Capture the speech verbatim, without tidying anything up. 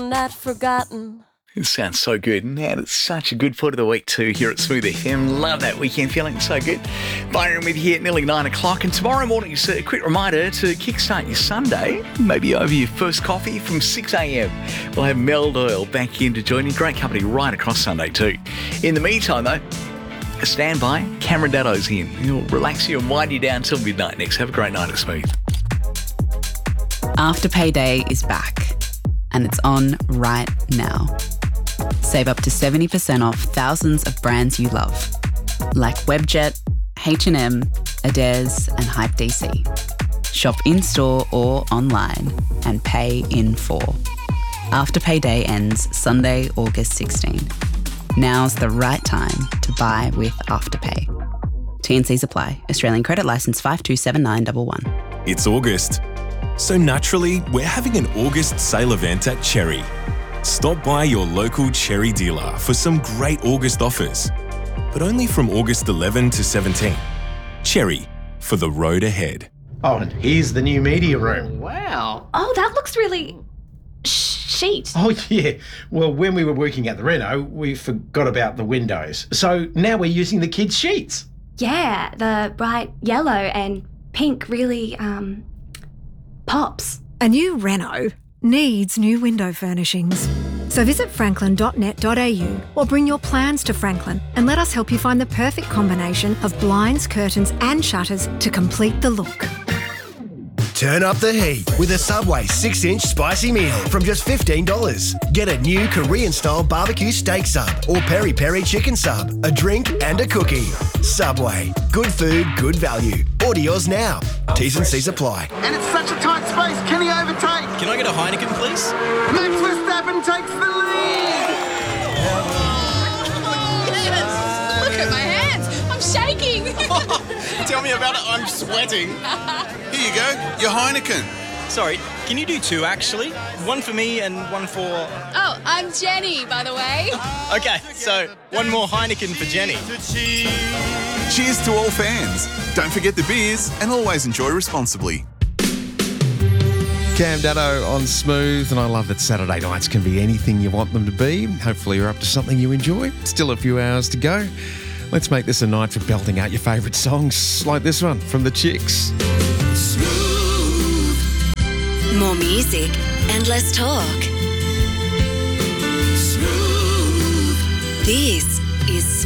not forgotten. It sounds so good. Man, it's such a good put of the week too here at Smooth F M. Love that weekend feeling, so good. Byron with you here at nearly nine o'clock. And tomorrow morning, is a quick reminder to kickstart your Sunday, maybe over your first coffee from six a.m. We'll have Mel Doyle back in to join you. Great company right across Sunday too. In the meantime though, stand by. Cameron Daddo's in. He'll relax you and wind you down till midnight next. Have a great night at Smooth. Afterpay Day is back, and it's on right now. Save up to seventy percent off thousands of brands you love, like Webjet, H and M, Adairs and Hype D C. Shop in-store or online and pay in full. Afterpay Day ends Sunday, August sixteenth. Now's the right time to buy with Afterpay. T and Cs apply. Australian credit licence five two seven nine one one. It's August, so naturally we're having an August sale event at Cherry. Stop by your local Cherry dealer for some great August offers, but only from August eleventh to seventeenth. Cherry, for the road ahead. Oh, and here's the new media room. Wow. Oh, that looks really chic. Oh, yeah. Well, when we were working at the reno, we forgot about the windows. So now we're using the kids' sheets. Yeah, the bright yellow and pink really, um, pops. A new reno needs new window furnishings. So visit franklin dot net dot a u or bring your plans to Franklin and let us help you find the perfect combination of blinds, curtains and shutters to complete the look. Turn up the heat with a Subway six inch spicy meal from just fifteen dollars. Get a new Korean-style barbecue steak sub or peri-peri chicken sub, a drink and a cookie. Subway. Good food, good value. Order yours now. T's and C's apply. And it's such a tight space. Can he overtake? Can I get a Heineken, please? Max Verstappen takes the lead. Yes! Look at my hands. I'm shaking. Tell me about it. I'm sweating. Here you go, your Heineken. Sorry, can you do two actually? One for me and one for... Oh, I'm Jenny, by the way. Okay, so one more Heineken for Jenny. Cheers to all fans. Don't forget the beers and always enjoy responsibly. Cam Daddo on Smooth, and I love that Saturday nights can be anything you want them to be. Hopefully you're up to something you enjoy. Still a few hours to go. Let's make this a night for belting out your favourite songs, like this one from The Chicks. More music and less talk. Smooth. This is